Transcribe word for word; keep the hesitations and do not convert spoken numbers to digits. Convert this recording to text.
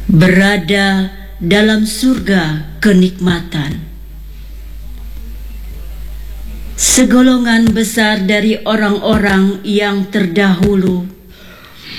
berada dalam surga kenikmatan. Segolongan besar dari orang-orang yang terdahulu